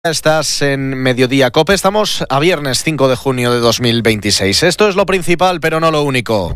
Estás en Mediodía COPE, estamos a viernes 5 de junio de 2026. Esto es lo principal, pero no lo único.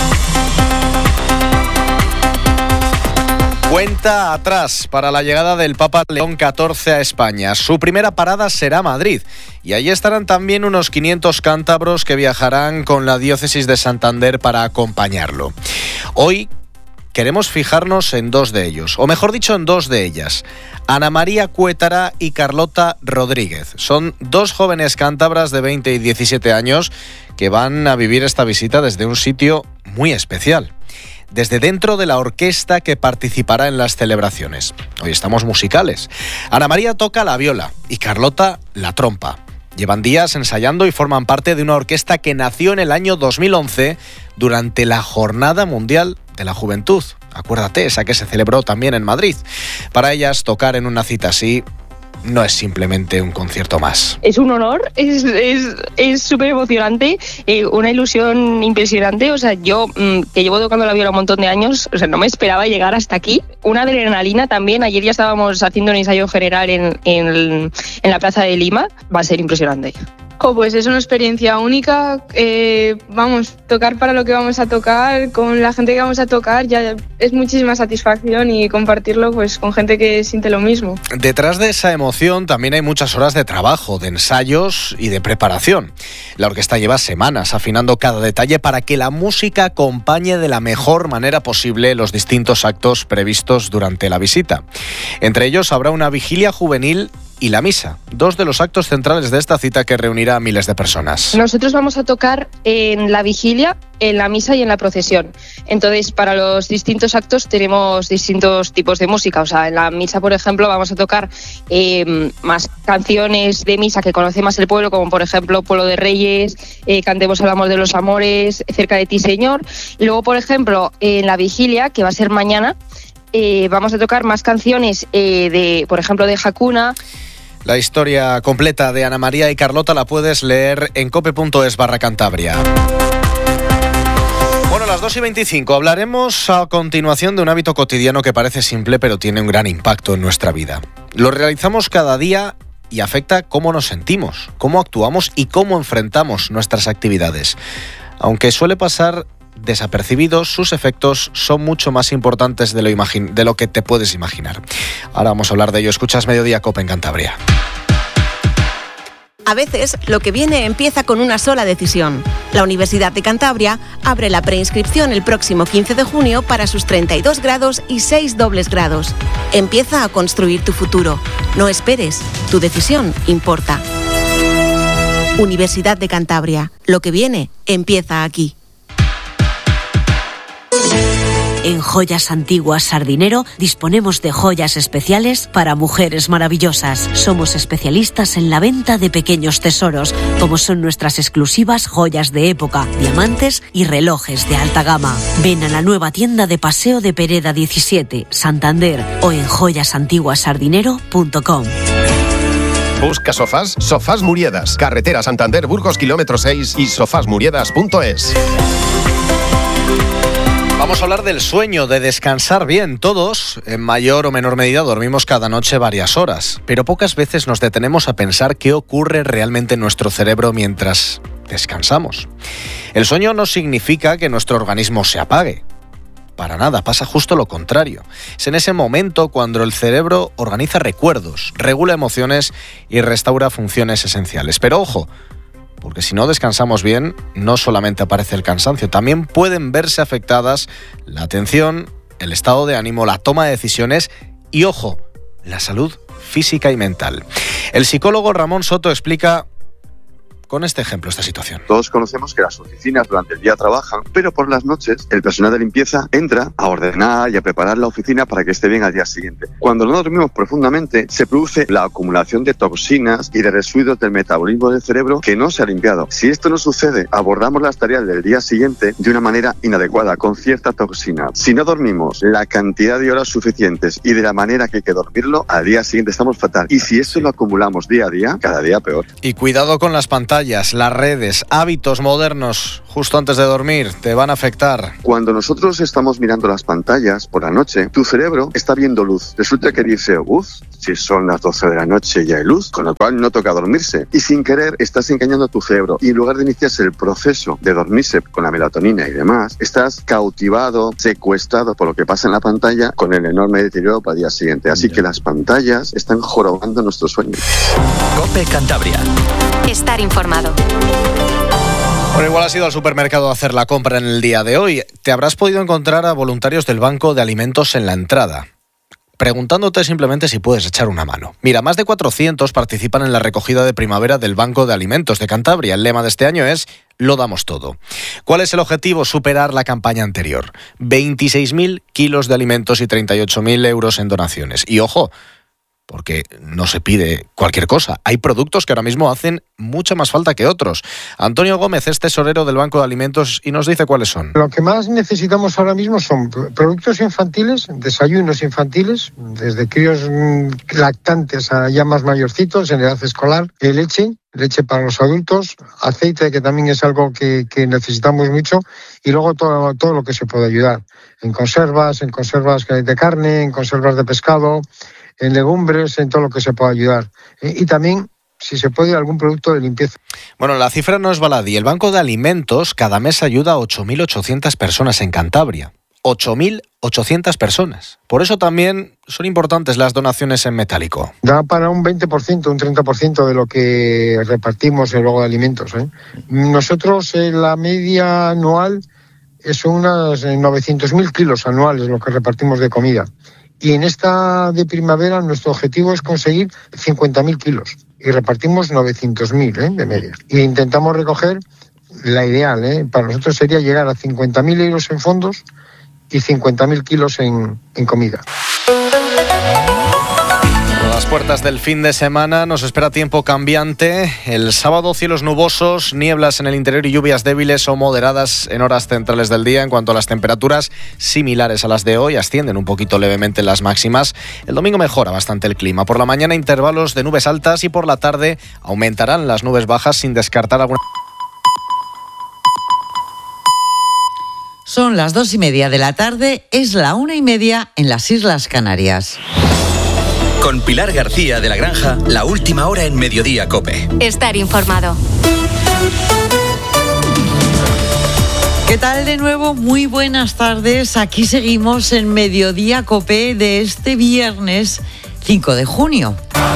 Cuenta atrás para la llegada del Papa León XIV a España. Su primera parada será Madrid. Y allí estarán también unos 500 cántabros que viajarán con la diócesis de Santander para acompañarlo. Hoy queremos fijarnos en dos de ellos, o mejor dicho, en dos de ellas. Ana María Cuétara y Carlota Rodríguez. Son dos jóvenes cántabras de 20 y 17 años que van a vivir esta visita desde un sitio muy especial. Desde dentro de la orquesta que participará en las celebraciones. Hoy estamos musicales. Ana María toca la viola y Carlota la trompa. Llevan días ensayando y forman parte de una orquesta que nació en el año 2011 durante la Jornada Mundial de la Juventud. Acuérdate, esa que se celebró también en Madrid. Para ellas, tocar en una cita así no es simplemente un concierto más. Es un honor, es súper emocionante, una ilusión impresionante. O sea, yo que llevo tocando la viola un montón de años, o sea, no me esperaba llegar hasta aquí. Una adrenalina también. Ayer ya estábamos haciendo un ensayo general en la Plaza de Lima. Va a ser impresionante. Pues es una experiencia única, tocar para lo que vamos a tocar, con la gente que vamos a tocar, ya es muchísima satisfacción y compartirlo pues con gente que siente lo mismo. Detrás de esa emoción también hay muchas horas de trabajo, de ensayos y de preparación. La orquesta lleva semanas afinando cada detalle para que la música acompañe de la mejor manera posible los distintos actos previstos durante la visita. Entre ellos habrá una vigilia juvenil y la misa, dos de los actos centrales de esta cita que reunirá a miles de personas. Nosotros vamos a tocar en la vigilia, en la misa y en la procesión. Entonces, para los distintos actos tenemos distintos tipos de música. O sea, en la misa, por ejemplo, vamos a tocar más canciones de misa que conoce más el pueblo, como por ejemplo Pueblo de Reyes, Cantemos el amor de los amores, Cerca de ti, Señor. Y luego, por ejemplo, en la vigilia, que va a ser mañana, vamos a tocar más canciones por ejemplo, de Hakuna. La historia completa de Ana María y Carlota la puedes leer en cope.es/Cantabria. Bueno, a las 2:25 hablaremos a continuación de un hábito cotidiano que parece simple pero tiene un gran impacto en nuestra vida. Lo realizamos cada día y afecta cómo nos sentimos, cómo actuamos y cómo enfrentamos nuestras actividades. Aunque suele pasar desapercibidos, sus efectos son mucho más importantes de lo que te puedes imaginar. Ahora vamos a hablar de ello. Escuchas Mediodía COPE en Cantabria. A veces, lo que viene empieza con una sola decisión. La Universidad de Cantabria abre la preinscripción el próximo 15 de junio para sus 32 grados y 6 dobles grados. Empieza a construir tu futuro. No esperes, tu decisión importa. Universidad de Cantabria. Lo que viene empieza aquí. En Joyas Antiguas Sardinero disponemos de joyas especiales para mujeres maravillosas. Somos especialistas en la venta de pequeños tesoros, como son nuestras exclusivas joyas de época, diamantes y relojes de alta gama. Ven a la nueva tienda de Paseo de Pereda 17, Santander, o en joyasantiguasardinero.com. Busca sofás, Sofás Muriedas, carretera Santander Burgos kilómetro 6 y sofasmuriedas.es. Vamos a hablar del sueño, de descansar bien. Todos, en mayor o menor medida, dormimos cada noche varias horas, pero pocas veces nos detenemos a pensar qué ocurre realmente en nuestro cerebro mientras descansamos. El sueño no significa que nuestro organismo se apague. Para nada, pasa justo lo contrario. Es en ese momento cuando el cerebro organiza recuerdos, regula emociones y restaura funciones esenciales. Pero ojo, porque si no descansamos bien, no solamente aparece el cansancio, también pueden verse afectadas la atención, el estado de ánimo, la toma de decisiones y, ojo, la salud física y mental. El psicólogo Ramón Soto explica con este ejemplo esta situación. Todos conocemos que las oficinas durante el día trabajan, pero por las noches el personal de limpieza entra a ordenar y a preparar la oficina para que esté bien al día siguiente. Cuando no dormimos profundamente, se produce la acumulación de toxinas y de residuos del metabolismo del cerebro que no se ha limpiado. Si esto no sucede, abordamos las tareas del día siguiente de una manera inadecuada, con cierta toxina. Si no dormimos la cantidad de horas suficientes y de la manera que hay que dormirlo, al día siguiente estamos fatal. Y si esto lo acumulamos día a día, cada día peor. Y cuidado con las pantallas pantallas, las redes, hábitos modernos justo antes de dormir te van a afectar? Cuando nosotros estamos mirando las pantallas por la noche, tu cerebro está viendo luz. Resulta que dice, si son las 12 de la noche ya hay luz, con lo cual no toca dormirse. Y sin querer estás engañando a tu cerebro. Y en lugar de iniciarse el proceso de dormirse con la melatonina y demás, estás cautivado, secuestrado por lo que pasa en la pantalla, con el enorme deterioro para el día siguiente. Así que las pantallas están jorobando nuestro sueño. COPE Cantabria. Estar informado. Bueno, igual has ido al supermercado a hacer la compra en el día de hoy. Te habrás podido encontrar a voluntarios del Banco de Alimentos en la entrada, preguntándote simplemente si puedes echar una mano. Mira, más de 400 participan en la recogida de primavera del Banco de Alimentos de Cantabria. El lema de este año es "Lo damos todo". ¿Cuál es el objetivo? Superar la campaña anterior. 26.000 kilos de alimentos y 38.000 euros en donaciones. Y ojo, porque no se pide cualquier cosa. Hay productos que ahora mismo hacen mucha más falta que otros. Antonio Gómez es tesorero del Banco de Alimentos y nos dice cuáles son. Lo que más necesitamos ahora mismo son productos infantiles, desayunos infantiles, desde críos lactantes a ya más mayorcitos en edad escolar, leche para los adultos, aceite, que también es algo que necesitamos mucho, y luego todo lo que se puede ayudar. En conservas de carne, en conservas de pescado, en legumbres, en todo lo que se pueda ayudar. Y también, si se puede, algún producto de limpieza. Bueno, la cifra no es baladí. El Banco de Alimentos cada mes ayuda a 8.800 personas en Cantabria. 8.800 personas. Por eso también son importantes las donaciones en metálico. Da para un 20%, un 30% de lo que repartimos luego de alimentos. Nosotros, la media anual, son unas 900.000 kilos anuales lo que repartimos de comida. Y en esta de primavera nuestro objetivo es conseguir 50.000 kilos y repartimos 900.000 de media. Y intentamos recoger, la ideal para nosotros sería llegar a 50.000 euros en fondos y 50.000 kilos en comida. A las puertas del fin de semana nos espera tiempo cambiante. El sábado cielos nubosos, nieblas en el interior y lluvias débiles o moderadas en horas centrales del día. En cuanto a las temperaturas, similares a las de hoy, ascienden un poquito levemente las máximas. El domingo mejora bastante el clima. Por la mañana intervalos de nubes altas y por la tarde aumentarán las nubes bajas sin descartar alguna... Son las 2:30 de la tarde, es la 1:30 en las Islas Canarias. Con Pilar García de la Granja, la última hora en Mediodía COPE. Estar informado. ¿Qué tal de nuevo? Muy buenas tardes. Aquí seguimos en Mediodía COPE de este viernes 5 de junio.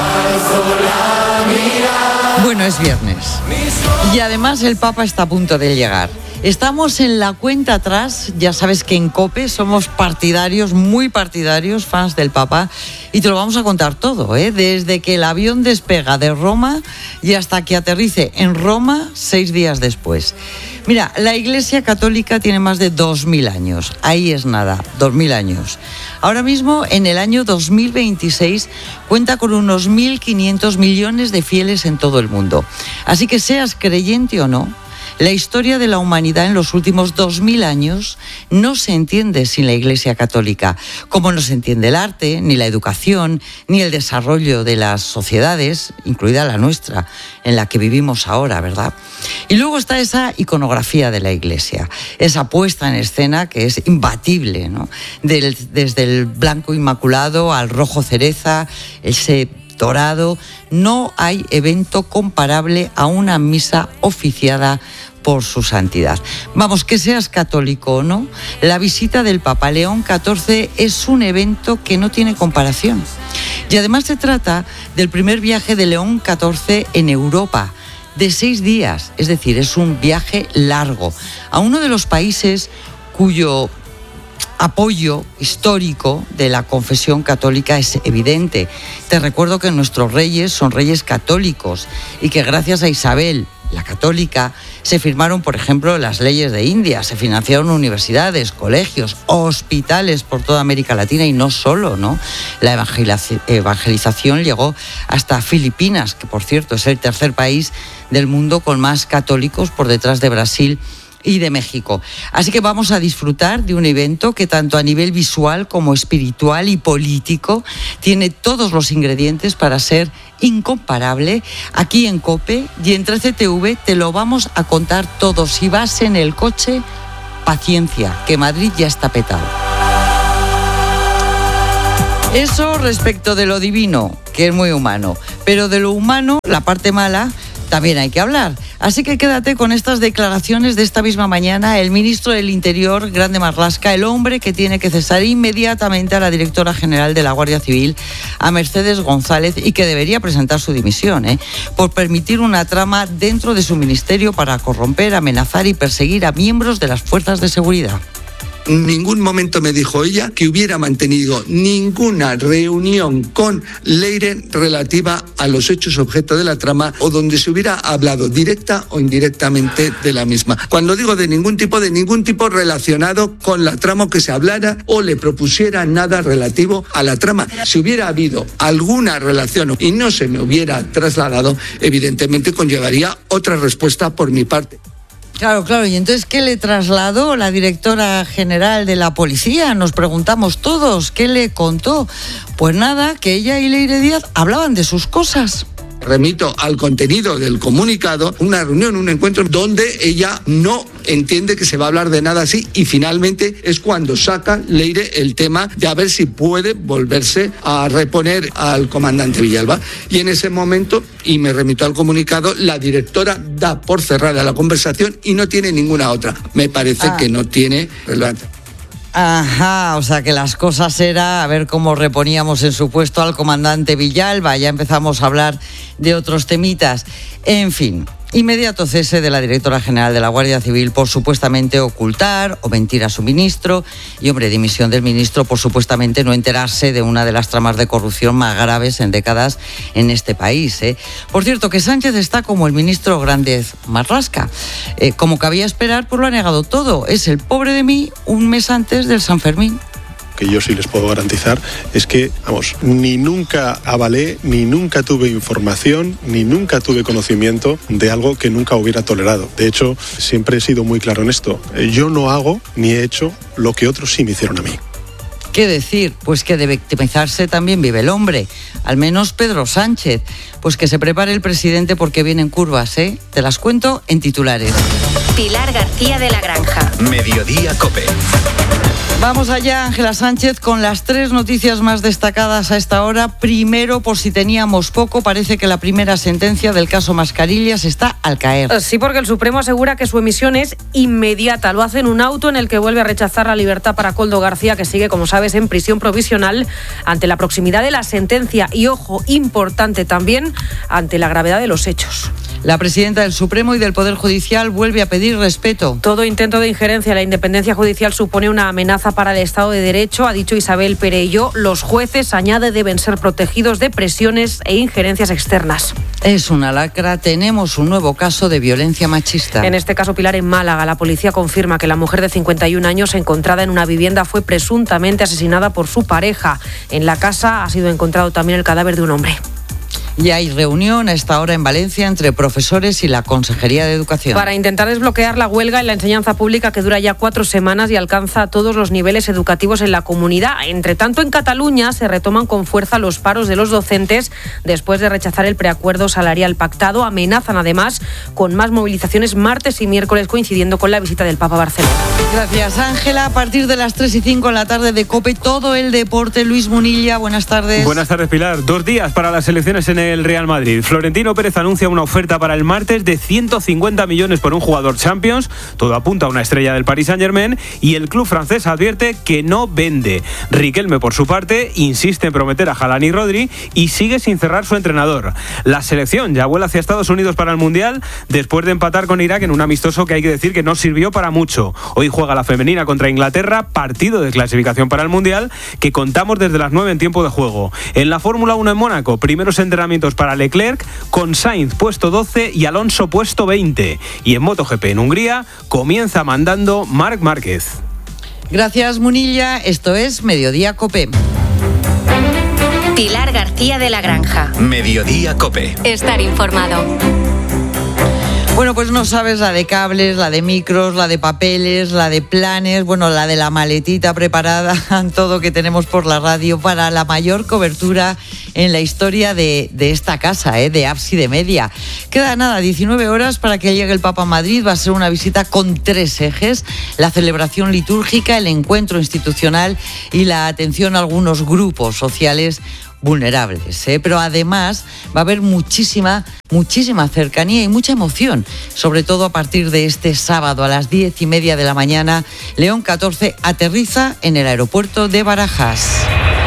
Bueno, es viernes. Y además el Papa está a punto de llegar. Estamos en la cuenta atrás, ya sabes que en COPE somos partidarios, muy partidarios, fans del Papa, y te lo vamos a contar todo, desde que el avión despega de Roma y hasta que aterrice en Roma 6 días después. Mira, la Iglesia Católica tiene más de 2.000 años, ahí es nada, 2.000 años. Ahora mismo, en el año 2026, cuenta con unos 1.500 millones de fieles en todo el mundo. Así que seas creyente o no, la historia de la humanidad en los últimos 2.000 años no se entiende sin la Iglesia Católica, como no se entiende el arte, ni la educación, ni el desarrollo de las sociedades, incluida la nuestra, en la que vivimos ahora, ¿verdad? Y luego está esa iconografía de la Iglesia, esa puesta en escena que es imbatible, ¿no? Desde el blanco inmaculado al rojo cereza, ese dorado, no hay evento comparable a una misa oficiada por su santidad. Vamos, que seas católico o no, la visita del Papa León XIV es un evento que no tiene comparación. Y además se trata del primer viaje de León XIV en Europa, de 6 días, es decir, es un viaje largo, a uno de los países cuyo apoyo histórico de la confesión católica es evidente. Te recuerdo que nuestros reyes son reyes católicos y que gracias a Isabel, la católica, se firmaron, por ejemplo, las leyes de India, se financiaron universidades, colegios, hospitales por toda América Latina y no solo, ¿no? La evangelización llegó hasta Filipinas, que por cierto es el tercer país del mundo con más católicos por detrás de Brasil y de México. Así que vamos a disfrutar de un evento que tanto a nivel visual como espiritual y político tiene todos los ingredientes para ser incomparable. Aquí en COPE y en 13TV te lo vamos a contar todo. Si vas en el coche, paciencia, que Madrid ya está petado. Eso respecto de lo divino, que es muy humano, pero de lo humano, la parte mala, también hay que hablar. Así que quédate con estas declaraciones de esta misma mañana. El ministro del Interior, Grande Marlaska, el hombre que tiene que cesar inmediatamente a la directora general de la Guardia Civil, a Mercedes González, y que debería presentar su dimisión, por permitir una trama dentro de su ministerio para corromper, amenazar y perseguir a miembros de las fuerzas de seguridad. En ningún momento me dijo ella que hubiera mantenido ninguna reunión con Leire relativa a los hechos objeto de la trama o donde se hubiera hablado directa o indirectamente de la misma. Cuando digo de ningún tipo relacionado con la trama, que se hablara o le propusiera nada relativo a la trama. Si hubiera habido alguna relación y no se me hubiera trasladado, evidentemente conllevaría otra respuesta por mi parte. Claro, y entonces, ¿qué le trasladó la directora general de la policía? Nos preguntamos todos, ¿qué le contó? Pues nada, que ella y Leire Díaz hablaban de sus cosas. Remito al contenido del comunicado, una reunión, un encuentro donde ella no entiende que se va a hablar de nada así, y finalmente es cuando saca Leire el tema de a ver si puede volverse a reponer al comandante Villalba. Y en ese momento, y me remito al comunicado, la directora da por cerrada la conversación y no tiene ninguna otra. Me parece que no tiene relevancia. Ajá, o sea que las cosas era a ver cómo reponíamos en su puesto al comandante Villalba. Ya empezamos a hablar de otros temitas. En fin, inmediato cese de la directora general de la Guardia Civil por supuestamente ocultar o mentir a su ministro, y dimisión del ministro por supuestamente no enterarse de una de las tramas de corrupción más graves en décadas en este país. Por cierto, que Sánchez está como el ministro Grande Marlaska. Como cabía esperar, pues lo ha negado todo. Es el pobre de mí un mes antes del San Fermín. Que yo sí les puedo garantizar es que, ni nunca avalé, ni nunca tuve información, ni nunca tuve conocimiento de algo que nunca hubiera tolerado. De hecho, siempre he sido muy claro en esto. Yo no hago ni he hecho lo que otros sí me hicieron a mí. ¿Qué decir? Pues que de victimizarse también vive el hombre, al menos Pedro Sánchez. Pues que se prepare el presidente porque vienen curvas, Te las cuento en titulares. Pilar García de la Granja. Mediodía COPE. Vamos allá, Ángela Sánchez, con las 3 noticias más destacadas a esta hora. Primero, por si teníamos poco, parece que la primera sentencia del caso Mascarillas está al caer. Sí, porque el Supremo asegura que su emisión es inmediata. Lo hace en un auto en el que vuelve a rechazar la libertad para Koldo García, que sigue, como sabes, en prisión provisional ante la proximidad de la sentencia y, ojo, importante también, ante la gravedad de los hechos. La presidenta del Supremo y del Poder Judicial vuelve a pedir respeto. Todo intento de injerencia en la independencia judicial supone una amenaza para el Estado de Derecho, ha dicho Isabel Perelló. Los jueces, añade, deben ser protegidos de presiones e injerencias externas. Es una lacra. Tenemos un nuevo caso de violencia machista. En este caso, Pilar, en Málaga, la policía confirma que la mujer de 51 años encontrada en una vivienda fue presuntamente asesinada por su pareja. En la casa ha sido encontrado también el cadáver de un hombre. Y hay reunión a esta hora en Valencia entre profesores y la Consejería de Educación. Para intentar desbloquear la huelga en la enseñanza pública, que dura ya 4 semanas y alcanza a todos los niveles educativos en la comunidad. Entre tanto, en Cataluña se retoman con fuerza los paros de los docentes después de rechazar el preacuerdo salarial pactado. Amenazan además con más movilizaciones martes y miércoles, coincidiendo con la visita del Papa a Barcelona. Gracias, Ángela. A partir de las 3:05 en la tarde de COPE, todo el deporte. Luis Munilla, buenas tardes. Buenas tardes, Pilar. 2 días para las elecciones en el Real Madrid. Florentino Pérez anuncia una oferta para el martes de 150 millones por un jugador Champions. Todo apunta a una estrella del Paris Saint-Germain, y el club francés advierte que no vende. Riquelme, por su parte, insiste en prometer a Haaland y Rodri y sigue sin cerrar su entrenador. La selección ya vuela hacia Estados Unidos para el Mundial después de empatar con Irak en un amistoso que hay que decir que no sirvió para mucho. Hoy juega la femenina contra Inglaterra, partido de clasificación para el Mundial que contamos desde las 9 en tiempo de juego. En la Fórmula 1 en Mónaco, primeros entrenamientos para Leclerc, con Sainz puesto 12 y Alonso puesto 20. Y en MotoGP en Hungría comienza mandando Marc Márquez. Gracias, Munilla. Esto es Mediodía COPE. Pilar García de la Granja. Mediodía COPE. Estar informado. Bueno, pues no sabes la de cables, la de micros, la de papeles, la de planes, bueno, la de la maletita preparada, todo que tenemos por la radio para la mayor cobertura en la historia de esta casa, de Ábside Media. Queda nada, 19 horas para que llegue el Papa a Madrid. Va a ser una visita con 3 ejes: la celebración litúrgica, el encuentro institucional y la atención a algunos grupos sociales vulnerables, pero además va a haber muchísima cercanía y mucha emoción, sobre todo a partir de este sábado a las 10:30 de la mañana. León XIV aterriza en el aeropuerto de Barajas.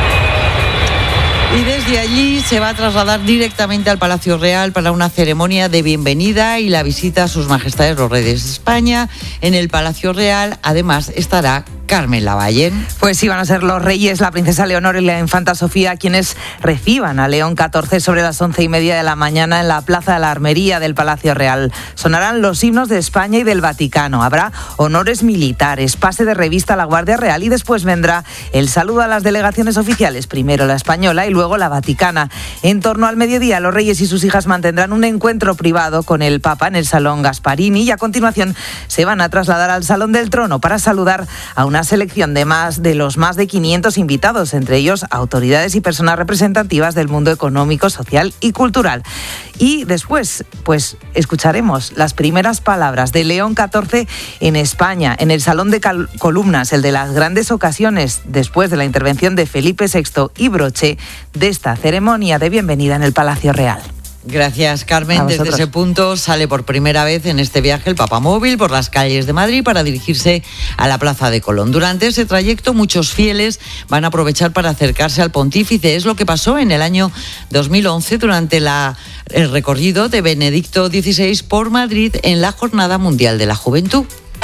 Y desde allí se va a trasladar directamente al Palacio Real para una ceremonia de bienvenida y la visita a sus majestades los reyes de España. En el Palacio Real, además, estará Carmen Lavallén. Pues sí, van a ser los reyes, la princesa Leonor y la infanta Sofía, quienes reciban a León XIV sobre las 11:30 de la mañana en la Plaza de la Armería del Palacio Real. Sonarán los himnos de España y del Vaticano. Habrá honores militares, pase de revista a la Guardia Real y después vendrá el saludo a las delegaciones oficiales, primero la española y luego la vaticana. En torno al mediodía, los reyes y sus hijas mantendrán un encuentro privado con el Papa en el Salón Gasparini y a continuación se van a trasladar al Salón del Trono para saludar a una selección de los más de 500 invitados, entre ellos autoridades y personas representativas del mundo económico, social y cultural. Y después, pues escucharemos las primeras palabras de León XIV en España, en el Salón de Columnas, el de las grandes ocasiones, después de la intervención de Felipe VI y broche de esta ceremonia de bienvenida en el Palacio Real. Gracias, Carmen. Desde ese punto sale por primera vez en este viaje el Papamóvil por las calles de Madrid para dirigirse a la Plaza de Colón. Durante ese trayecto, muchos fieles van a aprovechar para acercarse al pontífice. Es lo que pasó en el año 2011 durante el recorrido de Benedicto XVI por Madrid en la Jornada Mundial de la Juventud.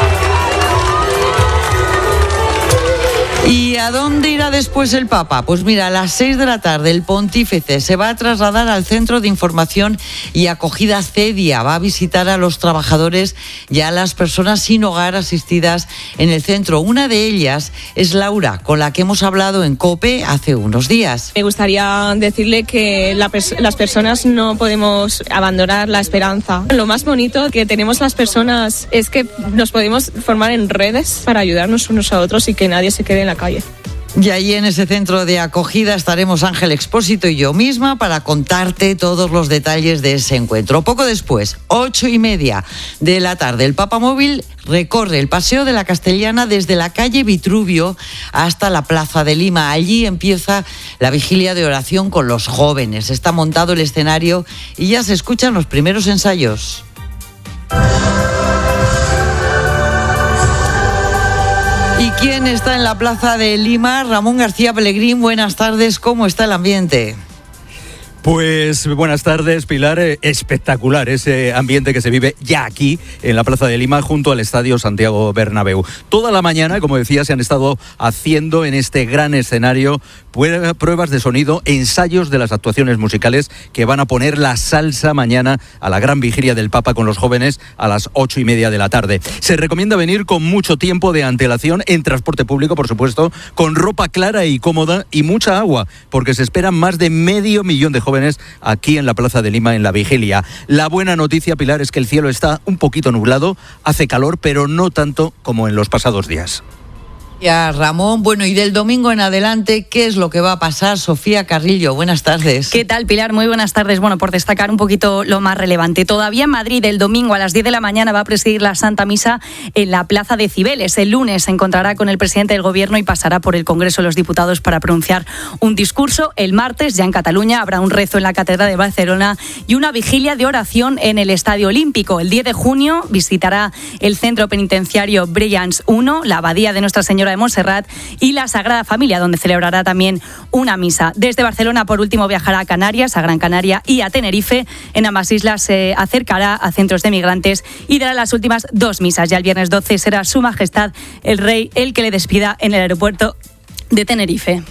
¿Y a dónde irá después el Papa? Pues mira, a las 6 de la tarde el pontífice se va a trasladar al Centro de Información y Acogida CEDIA. Va a visitar a los trabajadores y a las personas sin hogar asistidas en el centro. Una de ellas es Laura, con la que hemos hablado en COPE hace unos días. Me gustaría decirle que las personas no podemos abandonar la esperanza. Lo más bonito que tenemos las personas es que nos podemos formar en redes para ayudarnos unos a otros y que nadie se quede en la calle. Y allí en ese centro de acogida estaremos Ángel Expósito y yo misma para contarte todos los detalles de ese encuentro. Poco después, 8:30 de la tarde, el Papamóvil recorre el Paseo de la Castellana desde la calle Vitruvio hasta la Plaza de Lima. Allí empieza la vigilia de oración con los jóvenes. Está montado el escenario y ya se escuchan los primeros ensayos. ¿Y quién está en la Plaza de Lima? Ramón García Pellegrín, buenas tardes, ¿cómo está el ambiente? Pues buenas tardes, Pilar. Espectacular ese ambiente que se vive ya aquí en la Plaza de Lima junto al Estadio Santiago Bernabéu. Toda la mañana, como decía, se han estado haciendo en este gran escenario pruebas de sonido, ensayos de las actuaciones musicales que van a poner la salsa mañana a la gran vigilia del Papa con los jóvenes a las 8:30 de la tarde. Se recomienda venir con mucho tiempo de antelación en transporte público, por supuesto, con ropa clara y cómoda y mucha agua, porque se esperan más de 500.000 de jóvenes aquí en la Plaza de Lima en la vigilia. La buena noticia, Pilar, es que el cielo está un poquito nublado, hace calor, pero no tanto como en los pasados días. Ya, Ramón. Bueno, y del domingo en adelante, ¿qué es lo que va a pasar? Sofía Carrillo, buenas tardes. ¿Qué tal, Pilar? Muy buenas tardes. Bueno, por destacar un poquito lo más relevante. Todavía en Madrid, el domingo a las 10 de la mañana va a presidir la Santa Misa en la Plaza de Cibeles. El lunes se encontrará con el presidente del Gobierno y pasará por el Congreso de los Diputados para pronunciar un discurso. El martes, ya en Cataluña, habrá un rezo en la Catedral de Barcelona y una vigilia de oración en el Estadio Olímpico. El 10 de junio visitará el centro penitenciario Brellans 1, la abadía de Nuestra Señora de Montserrat y la Sagrada Familia, donde celebrará también una misa. Desde Barcelona, por último, viajará a Canarias, a Gran Canaria y a Tenerife. En ambas islas se acercará a centros de migrantes y dará las últimas 2 misas. Ya el viernes 12 será Su Majestad el Rey el que le despida en el aeropuerto de Tenerife.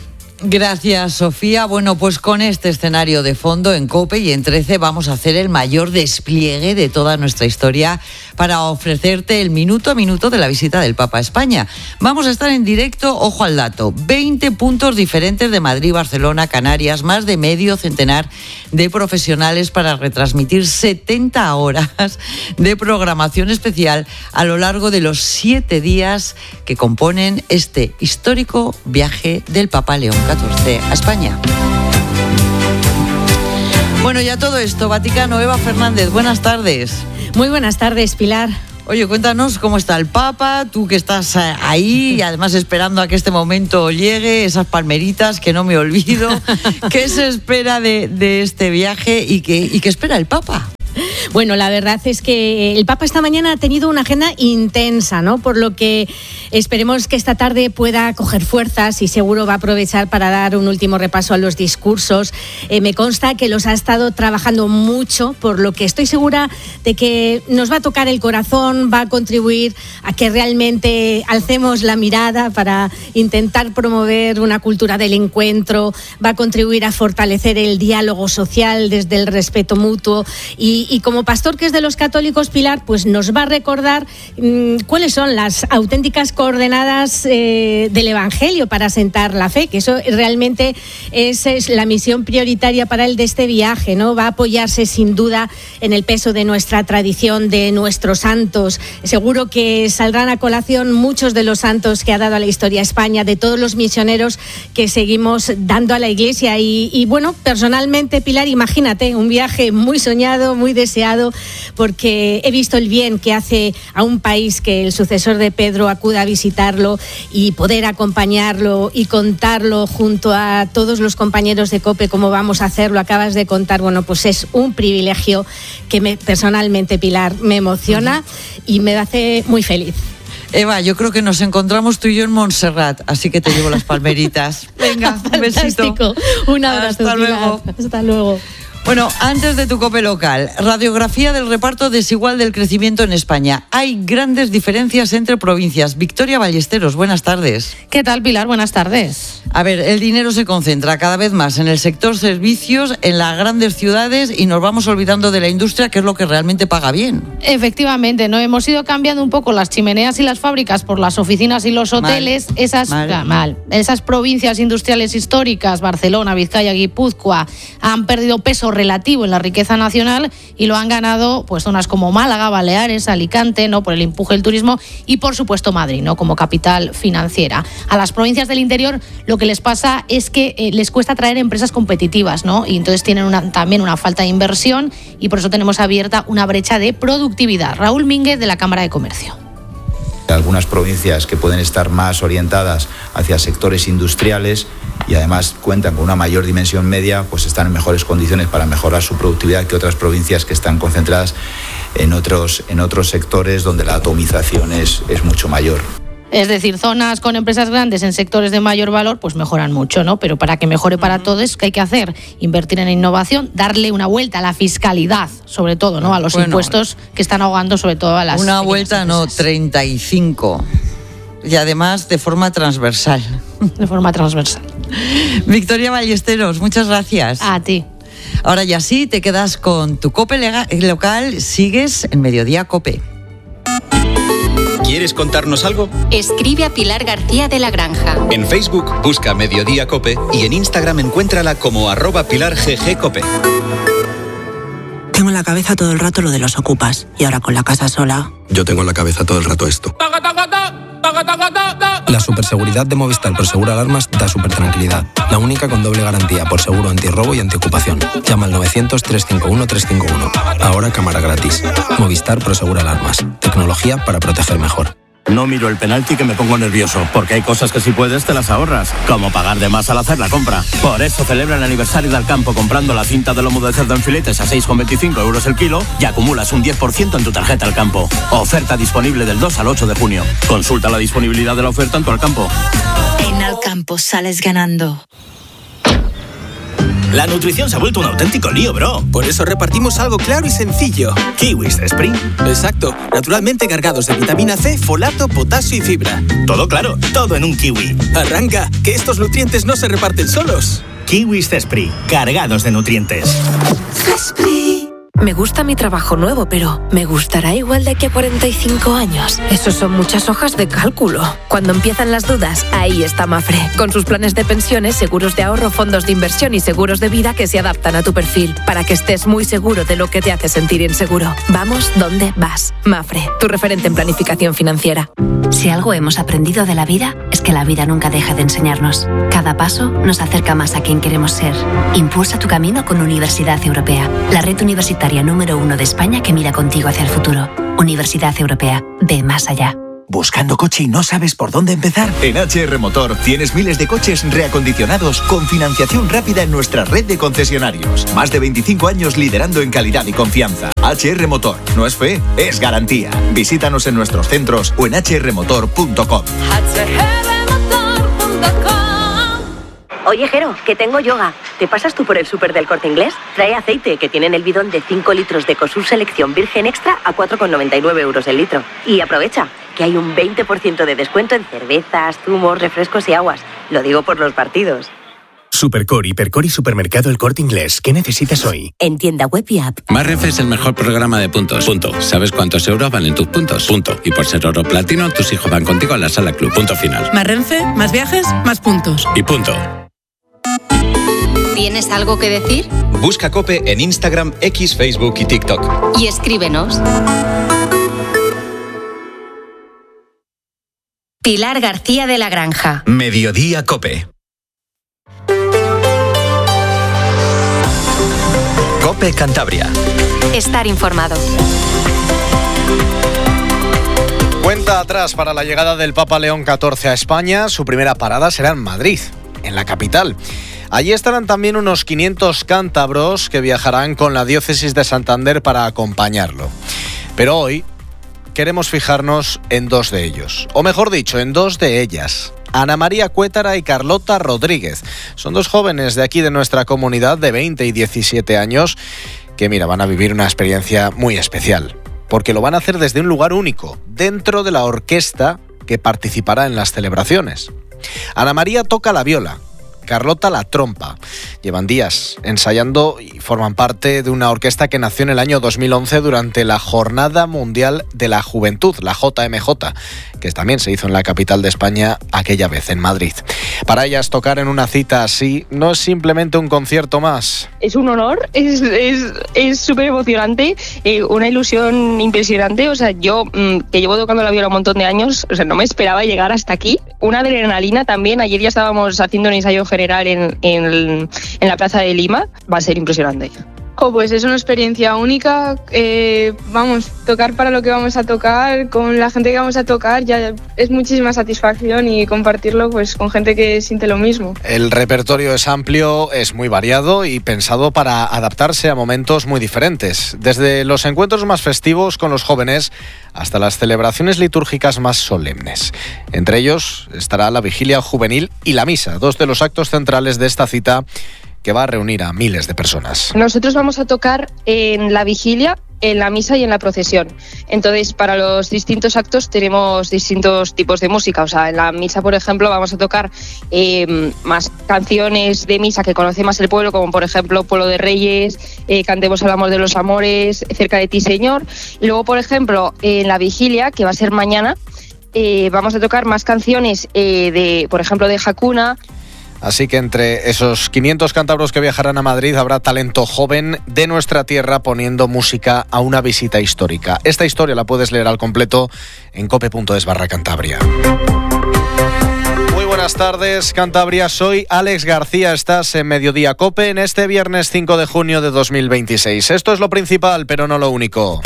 Gracias, Sofía. Bueno, pues con este escenario de fondo en COPE y en 13 vamos a hacer el mayor despliegue de toda nuestra historia para ofrecerte el minuto a minuto de la visita del Papa a España. Vamos a estar en directo, ojo al dato, 20 puntos diferentes de Madrid, Barcelona, Canarias, más de medio centenar de profesionales para retransmitir 70 horas de programación especial a lo largo de los 7 días que componen este histórico viaje del Papa León XIV a España. Bueno, ya todo esto, Vaticano, Eva Fernández, buenas tardes. Muy buenas tardes, Pilar. Oye, cuéntanos cómo está el Papa, tú que estás ahí y además esperando a que este momento llegue, esas palmeritas que no me olvido. ¿Qué se espera de este viaje y qué espera el Papa? Bueno, la verdad es que el Papa esta mañana ha tenido una agenda intensa, ¿no? Por lo que esperemos que esta tarde pueda coger fuerzas y seguro va a aprovechar para dar un último repaso a los discursos. Me consta que los ha estado trabajando mucho, por lo que estoy segura de que nos va a tocar el corazón, va a contribuir a que realmente alcemos la mirada para intentar promover una cultura del encuentro, va a contribuir a fortalecer el diálogo social desde el respeto mutuo y como pastor que es de los católicos, Pilar, pues nos va a recordar cuáles son las auténticas coordenadas del Evangelio para asentar la fe, que eso realmente es la misión prioritaria para él de este viaje, ¿no? Va a apoyarse sin duda en el peso de nuestra tradición, de nuestros santos. Seguro que saldrán a colación muchos de los santos que ha dado a la historia España, de todos los misioneros que seguimos dando a la Iglesia y bueno, personalmente, Pilar, imagínate, un viaje muy soñado, muy deseado, porque he visto el bien que hace a un país que el sucesor de Pedro acuda a visitarlo y poder acompañarlo y contarlo junto a todos los compañeros de COPE cómo vamos a hacerlo. Acabas de contar, bueno, pues es un privilegio que personalmente, Pilar, me emociona y me hace muy feliz. Eva, yo creo que nos encontramos tú y yo en Montserrat, así que te llevo las palmeritas. Venga, un besito. Un abrazo. Hasta luego. Hasta luego. Bueno, antes de tu COPE local, radiografía del reparto desigual del crecimiento en España. Hay grandes diferencias entre provincias. Victoria Ballesteros, buenas tardes. ¿Qué tal, Pilar? Buenas tardes. A ver, el dinero se concentra cada vez más en el sector servicios, en las grandes ciudades y nos vamos olvidando de la industria, que es lo que realmente paga bien. Efectivamente, ¿no? Hemos ido cambiando un poco las chimeneas y las fábricas por las oficinas y los hoteles. Esas provincias industriales históricas, Barcelona, Vizcaya, Guipúzcoa, han perdido peso relativo en la riqueza nacional y lo han ganado pues zonas como Málaga, Baleares, Alicante, ¿no? Por el empuje del turismo y por supuesto Madrid, ¿no? Como capital financiera. A las provincias del interior lo que les pasa es que les cuesta atraer empresas competitivas, ¿no? Y entonces tienen también una falta de inversión y por eso tenemos abierta una brecha de productividad. Raúl Mínguez, de la Cámara de Comercio. Algunas provincias que pueden estar más orientadas hacia sectores industriales y además cuentan con una mayor dimensión media, pues están en mejores condiciones para mejorar su productividad que otras provincias que están concentradas en otros sectores donde la atomización es mucho mayor. Es decir, zonas con empresas grandes en sectores de mayor valor, pues mejoran mucho, ¿no? Pero para que mejore para todos, ¿qué hay que hacer? Invertir en innovación, darle una vuelta a la fiscalidad, sobre todo, ¿no? A los impuestos que están ahogando sobre todo a las... Una vuelta, empresas. No, 35. Y además de forma transversal. De forma transversal. Victoria Ballesteros, muchas gracias. A ti. Ahora ya sí, te quedas con tu COPE local, sigues en Mediodía COPE. ¿Quieres contarnos algo? Escribe a Pilar García de la Granja. En Facebook busca Mediodía COPE y en Instagram encuéntrala como @PilarGGCope. Tengo en la cabeza todo el rato lo de los ocupas y ahora con la casa sola. Yo tengo en la cabeza todo el rato esto. La superseguridad de Movistar Prosegur Alarmas da supertranquilidad. La única con doble garantía por seguro antirrobo y antiocupación. Llama al 900-351-351. Ahora cámara gratis. Movistar Prosegur Alarmas. Tecnología para proteger mejor. No miro el penalti que me pongo nervioso, porque hay cosas que si puedes te las ahorras, como pagar de más al hacer la compra. Por eso celebra el aniversario del Campo comprando la cinta de lomo de cerdo en filetes a 6,25 € el kilo y acumulas un 10% en tu tarjeta Alcampo. Oferta disponible del 2 al 8 de junio. Consulta la disponibilidad de la oferta en tu Alcampo. En Alcampo sales ganando. La nutrición se ha vuelto un auténtico lío, bro. Por eso repartimos algo claro y sencillo. Kiwis Spring. Exacto, naturalmente cargados de vitamina C, folato, potasio y fibra. Todo claro, todo en un kiwi. Arranca, que estos nutrientes no se reparten solos. Kiwis Esprit, cargados de nutrientes. Me gusta mi trabajo nuevo, pero ¿me gustará igual de aquí a 45 años? Esos son muchas hojas de cálculo. Cuando empiezan las dudas, ahí está Mafre. Con sus planes de pensiones, seguros de ahorro, fondos de inversión y seguros de vida que se adaptan a tu perfil, para que estés muy seguro de lo que te hace sentir inseguro. Vamos donde vas. Mafre, tu referente en planificación financiera. Si algo hemos aprendido de la vida, es que la vida nunca deja de enseñarnos. Cada paso nos acerca más a quien queremos ser. Impulsa tu camino con Universidad Europea, la red universitaria número 1 de España que mira contigo hacia el futuro. Universidad Europea, ve más allá. ¿Buscando coche y no sabes por dónde empezar? En HR Motor tienes miles de coches reacondicionados con financiación rápida en nuestra red de concesionarios. Más de 25 años liderando en calidad y confianza. HR Motor, no es fe, es garantía. Visítanos en nuestros centros o en hrmotor.com. Oye, Jero, que tengo yoga. ¿Te pasas tú por el súper del Corte Inglés? Trae aceite, que tienen el bidón de 5 litros de Ecosur Selección Virgen Extra a 4,99 euros el litro. Y aprovecha, que hay un 20% de descuento en cervezas, zumos, refrescos y aguas. Lo digo por los partidos. Supercor, Hipercor y Supermercado El Corte Inglés. ¿Qué necesitas hoy? En tienda web y app. Más Renfe es el mejor programa de puntos. Punto. ¿Sabes cuántos euros valen tus puntos? Punto. Y por ser oro platino, tus hijos van contigo a la sala club. Punto final. Más Renfe, más viajes, más puntos. Y punto. ¿Tienes algo que decir? Busca COPE en Instagram, X, Facebook y TikTok. Y escríbenos. Pilar García de la Granja. Mediodía COPE. COPE Cantabria. Estar informado. Cuenta atrás para la llegada del Papa León XIV a España. Su primera parada será en Madrid, en la capital. Allí estarán también unos 500 cántabros que viajarán con la diócesis de Santander para acompañarlo. Pero hoy queremos fijarnos en dos de ellos, o mejor dicho, en dos de ellas. Ana María Cuétara y Carlota Rodríguez. Son dos jóvenes de aquí de nuestra comunidad de 20 y 17 años que, van a vivir una experiencia muy especial, porque lo van a hacer desde un lugar único, dentro de la orquesta que participará en las celebraciones. Ana María toca la viola, Carlota la trompa. Llevan días ensayando y forman parte de una orquesta que nació en el año 2011 durante la Jornada Mundial de la Juventud, la JMJ, que también se hizo en la capital de España aquella vez, en Madrid. Para ellas, tocar en una cita así no es simplemente un concierto más. Es un honor, es súper emocionante, una ilusión impresionante. O sea, yo que llevo tocando la viola un montón de años, no me esperaba llegar hasta aquí. Una adrenalina también. Ayer ya estábamos haciendo un ensayo general en la Plaza de Lima. Va a ser impresionante. Pues es una experiencia única. Tocar para lo que vamos a tocar, con la gente que vamos a tocar, ya es muchísima satisfacción, y compartirlo pues con gente que siente lo mismo. El repertorio es amplio, es muy variado y pensado para adaptarse a momentos muy diferentes, desde los encuentros más festivos con los jóvenes hasta las celebraciones litúrgicas más solemnes. Entre ellos estará la vigilia juvenil y la misa, dos de los actos centrales de esta cita que va a reunir a miles de personas. Nosotros vamos a tocar en la vigilia, en la misa y en la procesión. Entonces, para los distintos actos tenemos distintos tipos de música. O sea, en la misa, por ejemplo, vamos a tocar más canciones de misa que conoce más el pueblo, como por ejemplo Pueblo de Reyes, Cantemos al amor de los amores, Cerca de ti, Señor. Y luego, por ejemplo, en la vigilia, que va a ser mañana, vamos a tocar más canciones por ejemplo, de Hakuna. Así que entre esos 500 cántabros que viajarán a Madrid habrá talento joven de nuestra tierra poniendo música a una visita histórica. Esta historia la puedes leer al completo en cope.es/Cantabria. Muy buenas tardes, Cantabria. Soy Alex García. Estás en Mediodía Cope en este viernes 5 de junio de 2026. Esto es lo principal, pero no lo único.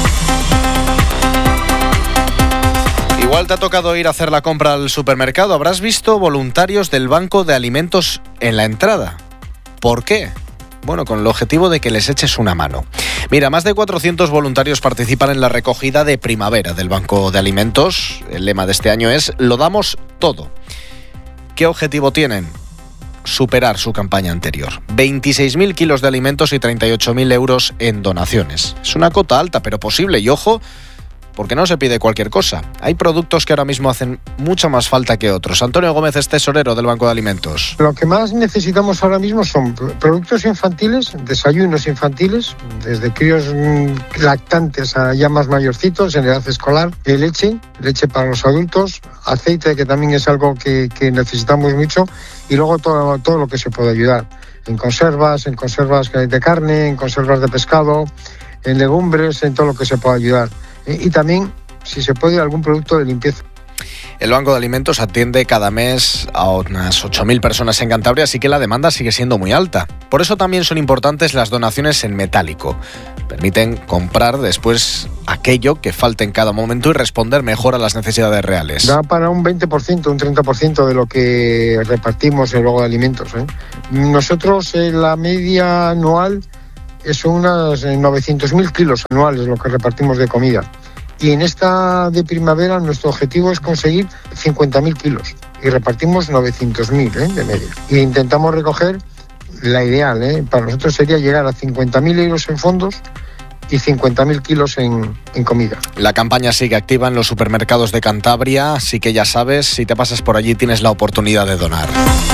Igual te ha tocado ir a hacer la compra al supermercado. Habrás visto voluntarios del Banco de Alimentos en la entrada. ¿Por qué? Bueno, con el objetivo de que les eches una mano. Mira, más de 400 voluntarios participan en la recogida de primavera del Banco de Alimentos. El lema de este año es "Lo damos todo". ¿Qué objetivo tienen? superar su campaña anterior. 26.000 kilos de alimentos y 38.000 euros en donaciones. Es una cota alta, pero posible, y ojo, porque no se pide cualquier cosa. Hay productos que ahora mismo hacen mucha más falta que otros. Antonio Gómez es tesorero del Banco de Alimentos. Lo que más necesitamos ahora mismo son productos infantiles, desayunos infantiles, desde críos lactantes a ya más mayorcitos en edad escolar, leche para los adultos, aceite, que también es algo que necesitamos mucho, y luego todo lo que se puede ayudar. En conservas de carne, en conservas de pescado, en legumbres, en todo lo que se pueda ayudar. Y también, si se puede, algún producto de limpieza. El Banco de Alimentos atiende cada mes a unas 8.000 personas en Cantabria, así que la demanda sigue siendo muy alta. Por eso también son importantes las donaciones en metálico. Permiten comprar después aquello que falte en cada momento y responder mejor a las necesidades reales. Da para un 20%, un 30% de lo que repartimos en el Banco de Alimentos. Nosotros, la media anual son unas 900.000 kilos anuales lo que repartimos de comida. Y en esta de primavera nuestro objetivo es conseguir 50.000 kilos. Y repartimos 900.000 de media. Y intentamos recoger la ideal. Para nosotros sería llegar a 50.000 euros en fondos y 50.000 kilos en comida. La campaña sigue activa en los supermercados de Cantabria, así que ya sabes, si te pasas por allí tienes la oportunidad de donar.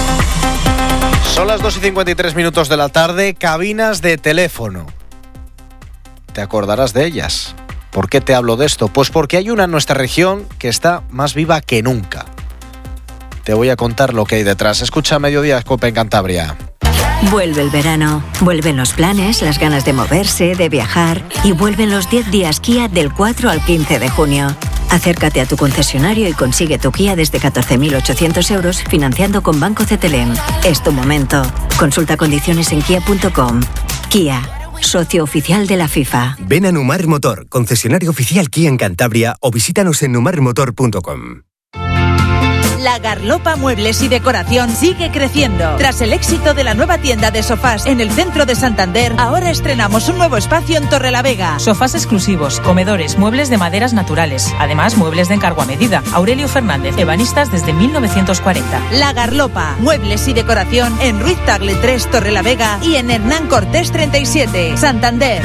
Son las 2:53 de la tarde, cabinas de teléfono. ¿Te acordarás de ellas? ¿Por qué te hablo de esto? Pues porque hay una en nuestra región que está más viva que nunca. Te voy a contar lo que hay detrás. Escucha Mediodía Cope en Cantabria. Vuelve el verano, vuelven los planes, las ganas de moverse, de viajar, y vuelven los 10 días Kia del 4 al 15 de junio. Acércate a tu concesionario y consigue tu Kia desde 14.800 euros financiando con Banco CTLM. Es tu momento. Consulta condiciones en kia.com. Kia, socio oficial de la FIFA. Ven a Numar Motor, concesionario oficial Kia en Cantabria, o visítanos en numarmotor.com. La Garlopa Muebles y Decoración sigue creciendo. Tras el éxito de la nueva tienda de sofás en el centro de Santander, ahora estrenamos un nuevo espacio en Torrelavega. Sofás exclusivos, comedores, muebles de maderas naturales. Además, muebles de encargo a medida. Aurelio Fernández, ebanistas desde 1940. La Garlopa Muebles y Decoración en Ruiz Tagle 3, Torrelavega, y en Hernán Cortés 37, Santander.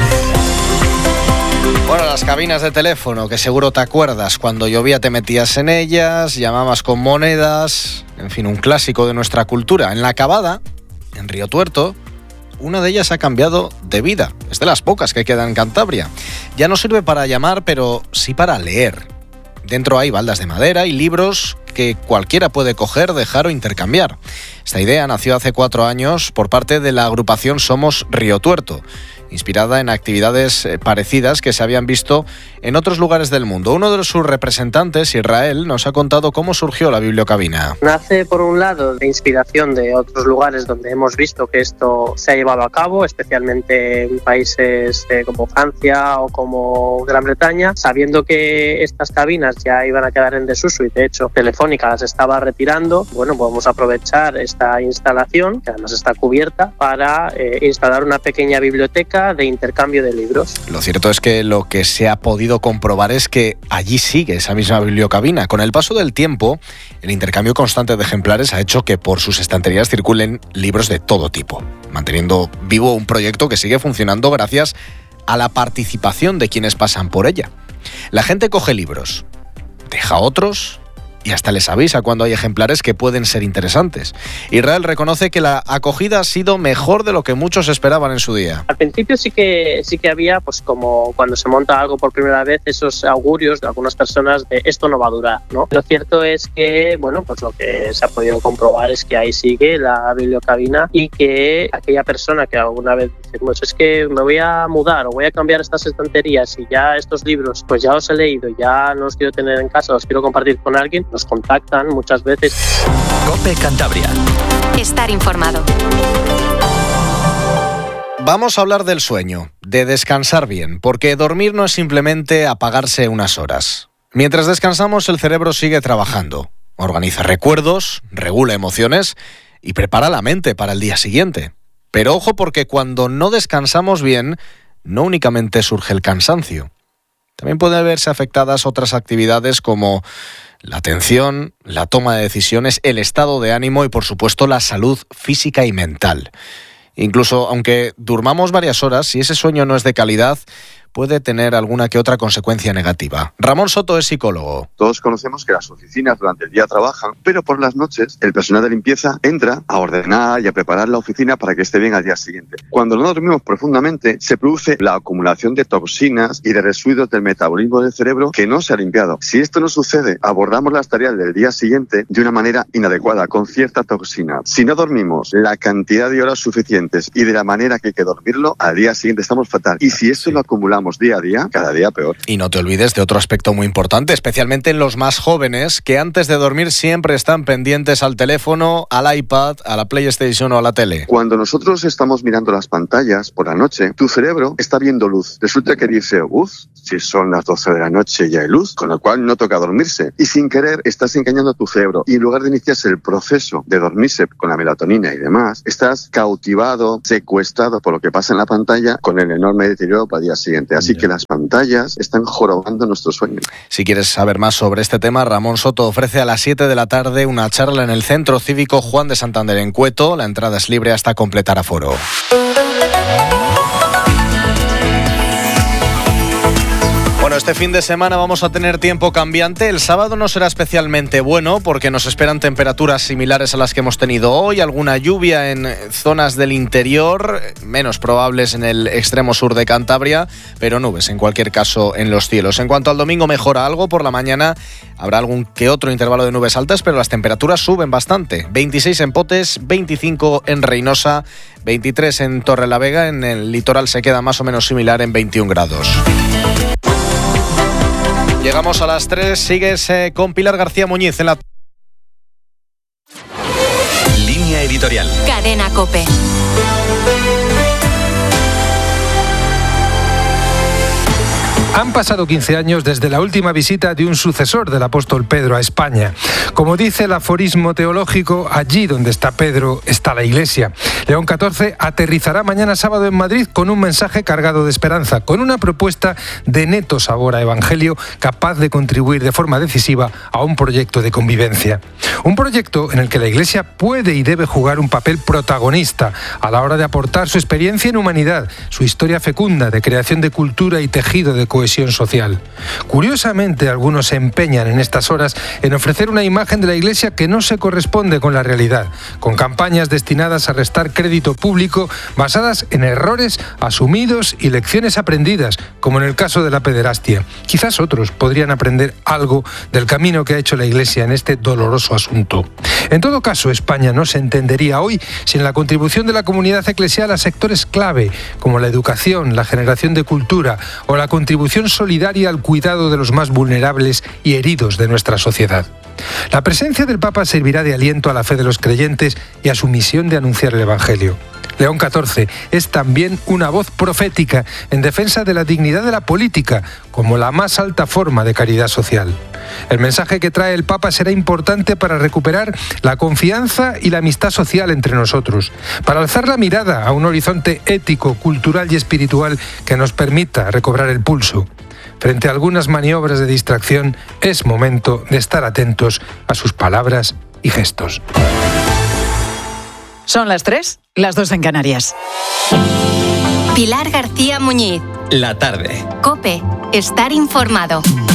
Bueno, las cabinas de teléfono, que seguro te acuerdas, cuando llovía te metías en ellas, llamabas con monedas, en fin, un clásico de nuestra cultura. En La Cavada, en Río Tuerto, una de ellas ha cambiado de vida. Es de las pocas que quedan en Cantabria. Ya no sirve para llamar, pero sí para leer. Dentro hay baldas de madera y libros que cualquiera puede coger, dejar o intercambiar. Esta idea nació hace 4 años por parte de la agrupación Somos Río Tuerto, inspirada en actividades parecidas que se habían visto en otros lugares del mundo. Uno de sus representantes, Israel, nos ha contado cómo surgió la bibliocabina. Nace, por un lado, de inspiración de otros lugares donde hemos visto que esto se ha llevado a cabo, especialmente en países como Francia o como Gran Bretaña, sabiendo que estas cabinas ya iban a quedar en desuso y, de hecho, Telefónica las estaba retirando. Bueno, podemos aprovechar esta instalación, que además está cubierta, para instalar una pequeña biblioteca de intercambio de libros. Lo cierto es que lo que se ha podido comprobar es que allí sigue esa misma bibliocabina. Con el paso del tiempo, el intercambio constante de ejemplares ha hecho que por sus estanterías circulen libros de todo tipo, manteniendo vivo un proyecto que sigue funcionando gracias a la participación de quienes pasan por ella. La gente coge libros, deja otros y hasta les avisa cuando hay ejemplares que pueden ser interesantes. Israel reconoce que la acogida ha sido mejor de lo que muchos esperaban en su día. Al principio sí que había, pues como cuando se monta algo por primera vez, esos augurios de algunas personas de esto no va a durar, ¿no? Lo cierto es que, bueno, pues lo que se ha podido comprobar es que ahí sigue la bibliocabina y que aquella persona que alguna vez dice, pues es que me voy a mudar o voy a cambiar estas estanterías y ya estos libros, pues ya los he leído, ya no los quiero tener en casa, los quiero compartir con alguien, nos contactan muchas veces. COPE Cantabria. Estar informado. Vamos a hablar del sueño, de descansar bien, porque dormir no es simplemente apagarse unas horas. Mientras descansamos, el cerebro sigue trabajando, organiza recuerdos, regula emociones y prepara la mente para el día siguiente. Pero ojo, porque cuando no descansamos bien, no únicamente surge el cansancio. También pueden verse afectadas otras actividades como la atención, la toma de decisiones, el estado de ánimo y, por supuesto, la salud física y mental. Incluso aunque durmamos varias horas, si ese sueño no es de calidad, puede tener alguna que otra consecuencia negativa. Ramón Soto es psicólogo. Todos conocemos que las oficinas durante el día trabajan, pero por las noches el personal de limpieza entra a ordenar y a preparar la oficina para que esté bien al día siguiente. Cuando no dormimos profundamente, se produce la acumulación de toxinas y de residuos del metabolismo del cerebro que no se ha limpiado. Si esto no sucede, abordamos las tareas del día siguiente de una manera inadecuada, con cierta toxina. Si no dormimos la cantidad de horas suficientes y de la manera que hay que dormirlo, al día siguiente estamos fatal. Y si esto lo acumulamos día a día, cada día peor. Y no te olvides de otro aspecto muy importante, especialmente en los más jóvenes, que antes de dormir siempre están pendientes al teléfono, al iPad, a la PlayStation o a la tele. Cuando nosotros estamos mirando las pantallas por la noche, tu cerebro está viendo luz. Resulta que dice, si son las 12 de la noche y hay luz, con lo cual no toca dormirse. Y sin querer estás engañando a tu cerebro. Y en lugar de iniciarse el proceso de dormirse con la melatonina y demás, estás cautivado, secuestrado por lo que pasa en la pantalla, con el enorme deterioro para el día siguiente. Así que las pantallas están jorobando nuestro sueño. Si quieres saber más sobre este tema, Ramón Soto ofrece a las 7 de la tarde una charla en el Centro Cívico Juan de Santander en Cueto. La entrada es libre hasta completar aforo. Bueno, este fin de semana vamos a tener tiempo cambiante. El sábado no será especialmente bueno porque nos esperan temperaturas similares a las que hemos tenido hoy. Alguna lluvia en zonas del interior, menos probables en el extremo sur de Cantabria, pero nubes en cualquier caso en los cielos. En cuanto al domingo, mejora algo. Por la mañana habrá algún que otro intervalo de nubes altas, pero las temperaturas suben bastante. 26 en Potes, 25 en Reynosa, 23 en Torrelavega. En el litoral se queda más o menos similar en 21 grados. Llegamos a las 3, sigues con Pilar García Muñiz en la... Línea editorial. Cadena COPE. Han pasado 15 años desde la última visita de un sucesor del apóstol Pedro a España. Como dice el aforismo teológico, allí donde está Pedro está la Iglesia. León XIV aterrizará mañana sábado en Madrid con un mensaje cargado de esperanza, con una propuesta de neto sabor a evangelio capaz de contribuir de forma decisiva a un proyecto de convivencia. Un proyecto en el que la Iglesia puede y debe jugar un papel protagonista a la hora de aportar su experiencia en humanidad, su historia fecunda de creación de cultura y tejido de cohesión social. Curiosamente, algunos se empeñan en estas horas en ofrecer una imagen de la Iglesia que no se corresponde con la realidad, con campañas destinadas a restar crédito público basadas en errores asumidos y lecciones aprendidas, como en el caso de la pederastia. Quizás otros podrían aprender algo del camino que ha hecho la Iglesia en este doloroso asunto. En todo caso, España no se entendería hoy sin la contribución de la comunidad eclesial a sectores clave, como la educación, la generación de cultura o la contribución solidaria al cuidado de los más vulnerables y heridos de nuestra sociedad. La presencia del Papa servirá de aliento a la fe de los creyentes y a su misión de anunciar el Evangelio. León XIV es también una voz profética en defensa de la dignidad de la política como la más alta forma de caridad social. El mensaje que trae el Papa será importante para recuperar la confianza y la amistad social entre nosotros, para alzar la mirada a un horizonte ético, cultural y espiritual que nos permita recobrar el pulso. Frente a algunas maniobras de distracción, es momento de estar atentos a sus palabras y gestos. Son las 3, las 2 en Canarias. Pilar García Muñiz. La tarde. COPE. Estar informado.